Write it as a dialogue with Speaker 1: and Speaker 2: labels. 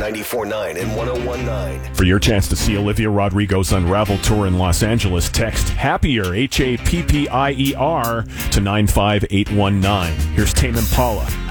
Speaker 1: 94.9 and 101.9.
Speaker 2: For your chance to see Olivia Rodrigo's Unravel Tour in Los Angeles, text HAPPIER, HAPPIER, to 95819. Here's Tame Impala.